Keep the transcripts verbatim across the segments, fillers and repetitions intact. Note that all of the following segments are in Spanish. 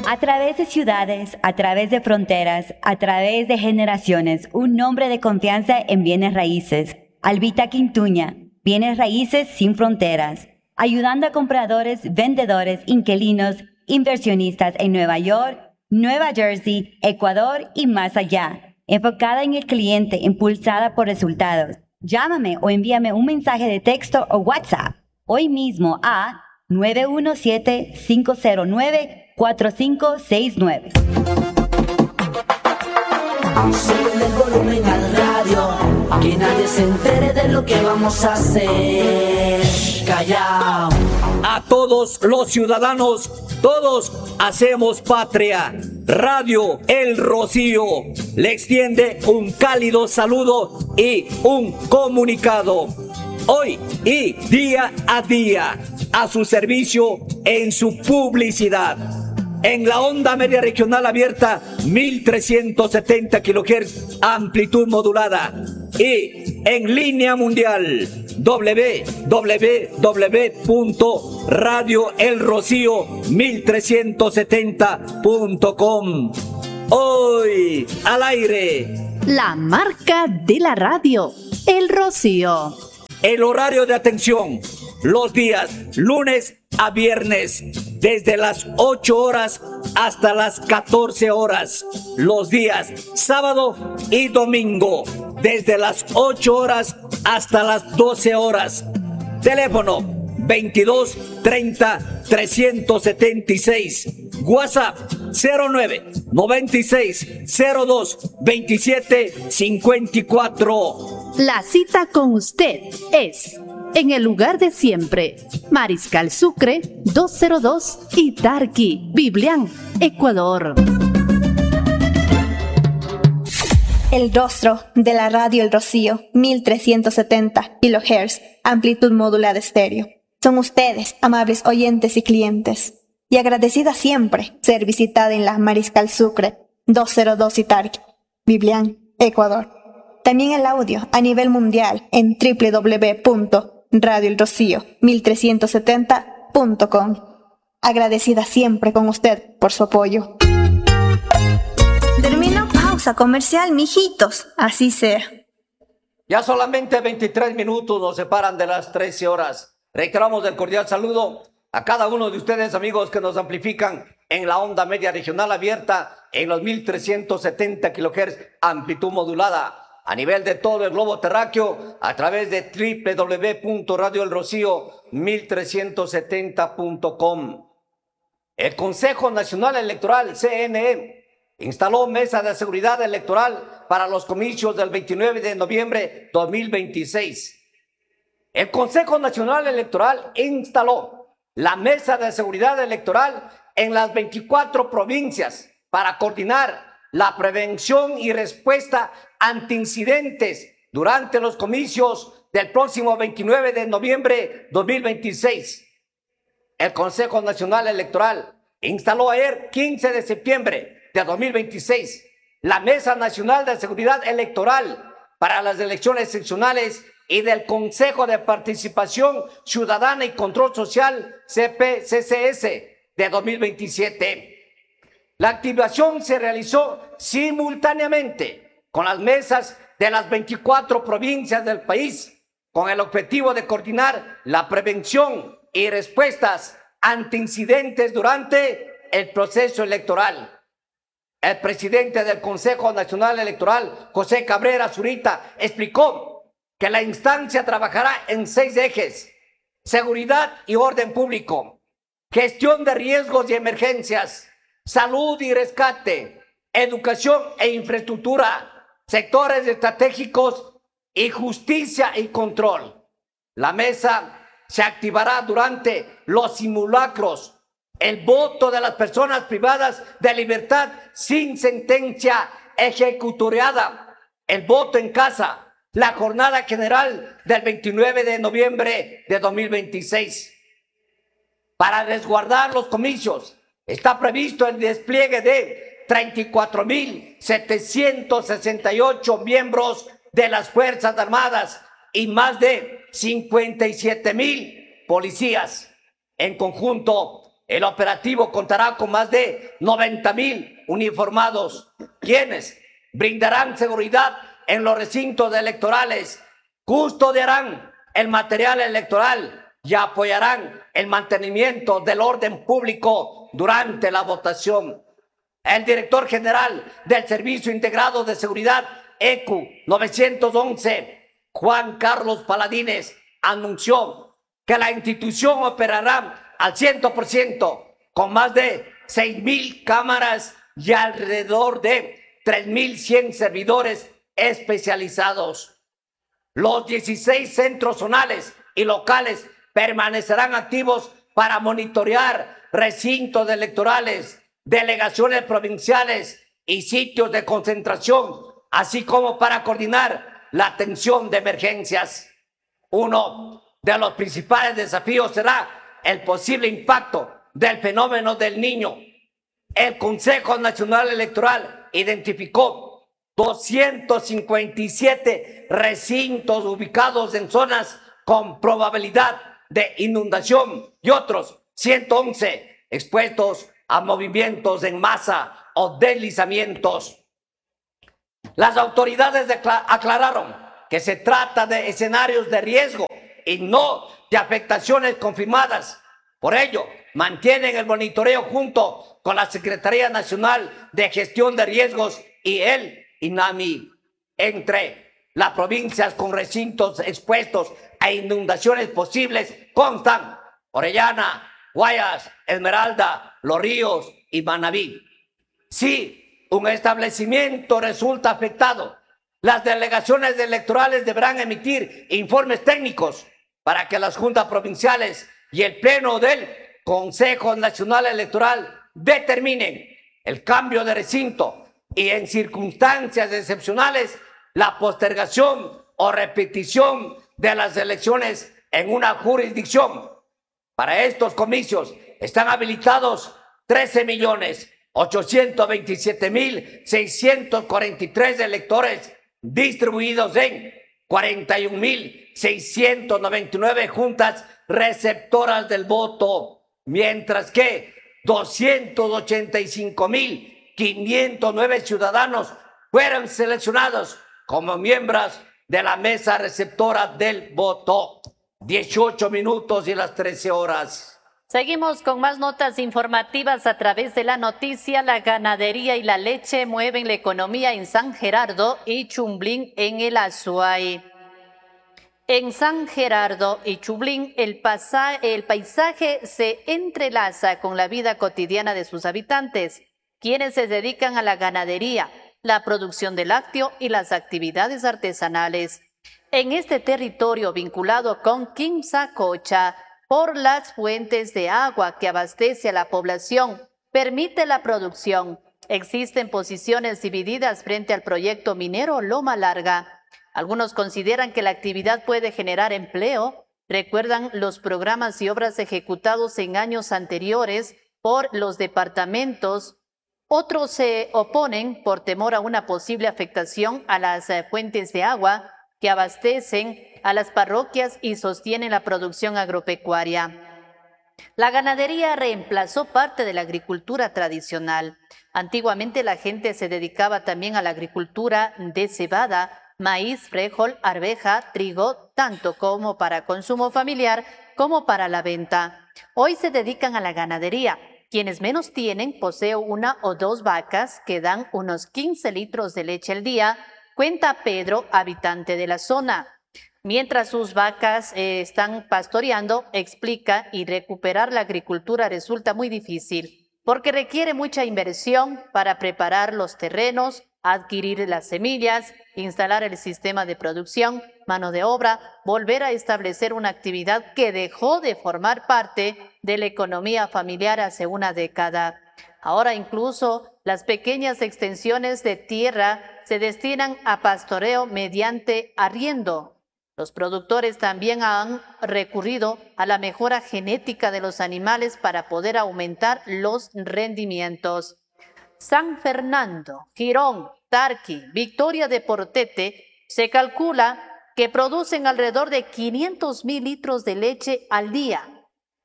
A través de ciudades, a través de fronteras, a través de generaciones, un nombre de confianza en bienes raíces. Albita Quintuña, bienes raíces sin fronteras. Ayudando a compradores, vendedores, inquilinos, inversionistas en Nueva York, Nueva Jersey, Ecuador y más allá. Enfocada en el cliente, impulsada por resultados. Llámame o envíame un mensaje de texto o WhatsApp hoy mismo a nueve uno siete, cinco cero nueve, cuatro cinco seis nueve. Sube el volumen al radio, que nadie se entere de lo que vamos a hacer. Callao. A todos los ciudadanos, todos hacemos patria. Radio El Rocío le extiende un cálido saludo y un comunicado. Hoy y día a día, a su servicio en su publicidad. En la onda media regional abierta, mil trescientos setenta kilohertz, amplitud modulada. Y en línea mundial, doble u doble u doble u punto radio el rocío mil trescientos setenta punto com. Hoy al aire, la marca de la radio, El Rocío. El horario de atención, los días lunes a viernes, desde las ocho horas hasta las catorce horas. Los días sábado y domingo, desde las ocho horas hasta las doce horas. Teléfono veintidós treinta trescientos setenta y seis. WhatsApp cero nueve noventa y seis cero dos veintisiete cincuenta y cuatro. La cita con usted es en el lugar de siempre, Mariscal Sucre doscientos dos, Itarqui, Biblián, Ecuador. El rostro de la radio El Rocío, mil trescientos setenta kilohertz, amplitud modulada estéreo. Son ustedes, amables oyentes y clientes, y agradecida siempre ser visitada en la Mariscal Sucre doscientos dos, Itarqui, Biblián, Ecuador. También el audio a nivel mundial en doble u doble u doble u punto radio el rocío mil trescientos setenta punto com. Agradecida siempre con usted por su apoyo. Termino pausa comercial, mijitos, así sea. Ya solamente veintitrés minutos nos separan de las trece horas. Reiteramos el cordial saludo a cada uno de ustedes, amigos, que nos amplifican en la onda media regional abierta en los mil trescientos setenta kilohertz, amplitud modulada. A nivel de todo el globo terráqueo, a través de doble u doble u doble u punto radio el rocío mil trescientos setenta punto com. El Consejo Nacional Electoral, C N E, instaló mesa de seguridad electoral para los comicios del veintinueve de noviembre de dos mil veintiséis. El Consejo Nacional Electoral instaló la mesa de seguridad electoral en las veinticuatro provincias para coordinar la prevención y respuesta ante incidentes durante los comicios del próximo veintinueve de noviembre de dos mil veintiséis. El Consejo Nacional Electoral instaló ayer, quince de septiembre de dos mil veintiséis, la Mesa Nacional de Seguridad Electoral para las elecciones seccionales y del Consejo de Participación Ciudadana y Control Social, C P C C S, de dos mil veintisiete. La activación se realizó simultáneamente con las mesas de las veinticuatro provincias del país, con el objetivo de coordinar la prevención y respuestas ante incidentes durante el proceso electoral. El presidente del Consejo Nacional Electoral, José Cabrera Zurita, explicó que la instancia trabajará en seis ejes: seguridad y orden público, gestión de riesgos y emergencias, salud y rescate, educación e infraestructura, sectores estratégicos y justicia y control. La mesa se activará durante los simulacros, el voto de las personas privadas de libertad sin sentencia ejecutoriada, el voto en casa, la jornada general del veintinueve de noviembre de dos mil veintiséis. Para resguardar los comicios, está previsto el despliegue de treinta y cuatro mil setecientos sesenta y ocho miembros de las Fuerzas Armadas y más de cincuenta y siete mil policías. En conjunto, El operativo contará con más de noventa mil uniformados, quienes brindarán seguridad en los recintos electorales, custodiarán el material electoral y apoyarán el mantenimiento del orden público durante la votación. El director general del Servicio Integrado de Seguridad E C U novecientos once, Juan Carlos Paladines, anunció que la institución operará al cien por ciento con más de seis mil cámaras y alrededor de tres mil cien servidores especializados. Los dieciséis centros zonales y locales permanecerán activos para monitorear recintos electorales, delegaciones provinciales y sitios de concentración, así como para coordinar la atención de emergencias. Uno de los principales desafíos será el posible impacto del fenómeno del Niño. El Consejo Nacional Electoral identificó doscientos cincuenta y siete recintos ubicados en zonas con probabilidad de inundación y otros ciento once expuestos a movimientos en masa o deslizamientos. Las autoridades aclararon que se trata de escenarios de riesgo y no de afectaciones confirmadas. Por ello, mantienen el monitoreo junto con la Secretaría Nacional de Gestión de Riesgos y el INAMI. Entre las provincias con recintos expuestos a inundaciones posibles constan Orellana, Guayas, Esmeralda, Los Ríos y Manabí. Si un establecimiento resulta afectado, las delegaciones electorales deberán emitir informes técnicos para que las juntas provinciales y el pleno del Consejo Nacional Electoral determinen el cambio de recinto y, en circunstancias excepcionales, la postergación o repetición de las elecciones en una jurisdicción. Para estos comicios están habilitados trece millones ochocientos veintisiete mil seiscientos cuarenta y tres electores distribuidos en cuarenta y un mil seiscientos noventa y nueve juntas receptoras del voto, mientras que doscientos ochenta y cinco mil quinientos nueve ciudadanos fueron seleccionados como miembros de la mesa receptora del voto. dieciocho minutos y las trece horas. Seguimos con más notas informativas a través de la noticia. La ganadería y la leche mueven la economía en San Gerardo y Chumblín en el Azuay. En San Gerardo y Chumblín el, el paisaje se entrelaza con la vida cotidiana de sus habitantes, quienes se dedican a la ganadería, la producción de lácteo y las actividades artesanales. En este territorio vinculado con Quimsacocha, por las fuentes de agua que abastece a la población, permite la producción. Existen posiciones divididas frente al proyecto minero Loma Larga. Algunos consideran que la actividad puede generar empleo. Recuerdan los programas y obras ejecutados en años anteriores por los departamentos. Otros se oponen por temor a una posible afectación a las fuentes de agua que abastecen a las parroquias y sostienen la producción agropecuaria. La ganadería reemplazó parte de la agricultura tradicional. Antiguamente la gente se dedicaba también a la agricultura de cebada, maíz, frijol, arveja, trigo, tanto como para consumo familiar como para la venta. Hoy se dedican a la ganadería. Quienes menos tienen poseen una o dos vacas que dan unos quince litros de leche al día, cuenta Pedro, habitante de la zona. Mientras sus vacas eh, están pastoreando, explica, y recuperar la agricultura resulta muy difícil, porque requiere mucha inversión para preparar los terrenos, adquirir las semillas, instalar el sistema de producción, mano de obra, volver a establecer una actividad que dejó de formar parte de la economía familiar hace una década. Ahora incluso las pequeñas extensiones de tierra se destinan a pastoreo mediante arriendo. Los productores también han recurrido a la mejora genética de los animales para poder aumentar los rendimientos. San Fernando, Girón, Tarqui, Victoria de Portete, se calcula que producen alrededor de quinientos mil litros de leche al día.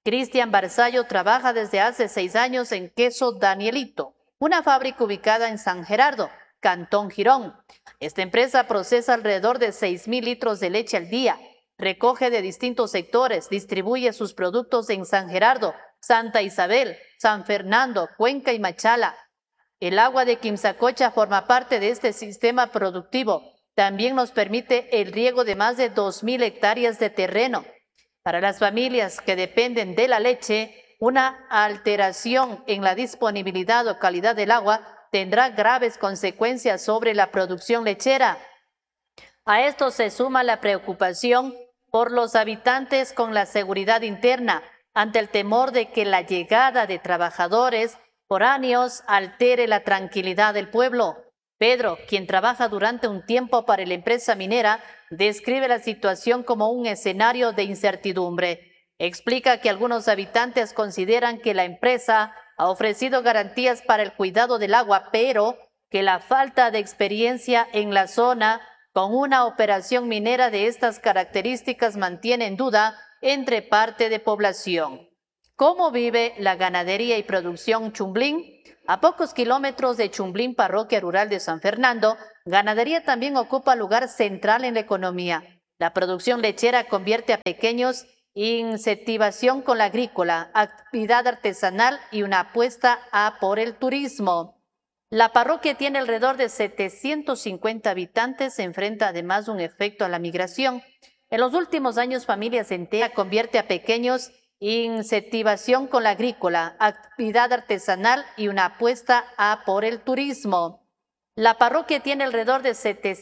Cristian Barzallo trabaja desde hace seis años en Queso Danielito, una fábrica ubicada en San Gerardo, Cantón Girón. Esta empresa procesa alrededor de seis mil litros de leche al día, recoge de distintos sectores, distribuye sus productos en San Gerardo, Santa Isabel, San Fernando, Cuenca y Machala. El agua de Quimsacocha forma parte de este sistema productivo. También nos permite el riego de más de dos mil hectáreas de terreno. Para las familias que dependen de la leche, una alteración en la disponibilidad o calidad del agua tendrá graves consecuencias sobre la producción lechera. A esto se suma la preocupación por los habitantes con la seguridad interna, ante el temor de que la llegada de trabajadores foráneos altere la tranquilidad del pueblo. Pedro, quien trabaja durante un tiempo para la empresa minera, describe la situación como un escenario de incertidumbre. Explica que algunos habitantes consideran que la empresa ha ofrecido garantías para el cuidado del agua, pero que la falta de experiencia en la zona con una operación minera de estas características mantiene en duda entre parte de población. ¿Cómo vive la ganadería y producción Chumblín? A pocos kilómetros de Chumblín, parroquia rural de San Fernando, ganadería también ocupa lugar central en la economía. La producción lechera convierte a pequeños incentivación con la agrícola, actividad artesanal y una apuesta a por el turismo. La parroquia tiene alrededor de setecientos cincuenta habitantes, se enfrenta además un efecto a la migración. En los últimos años, familias enteras convierte a pequeños incentivación con la agrícola, actividad artesanal y una apuesta a por el turismo. La parroquia tiene alrededor de setecientos